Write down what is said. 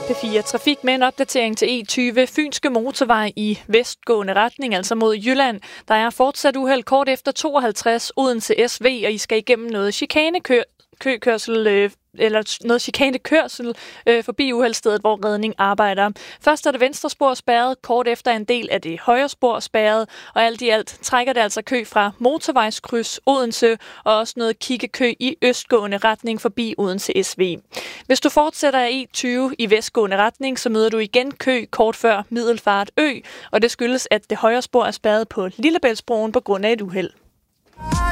P4 Trafik med en opdatering til E20 Fynske Motorvej i vestgående retning, altså mod Jylland. Der er fortsat uheld kort efter 52 Odense SV, og I skal igennem noget chikanekørsel forbi uheldsstedet, hvor redning arbejder. Først er det venstre spor spærret, kort efter en del af det højre spor spærret, og alt i alt trækker det altså kø fra motorvejskryds Odense, og også noget kiggekø i østgående retning forbi Odense SV. Hvis du fortsætter af E20 i vestgående retning, så møder du igen kø kort før Middelfart Ø, og det skyldes, at det højre spor er spærret på Lillebæltsbroen på grund af et uheld.